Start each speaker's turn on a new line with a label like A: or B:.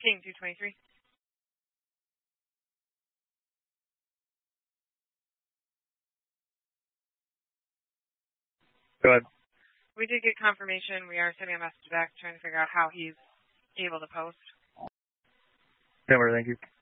A: King 223.
B: Go ahead.
A: We did get confirmation. We are sending a message back trying to figure out how he's able to post.
B: Thank you.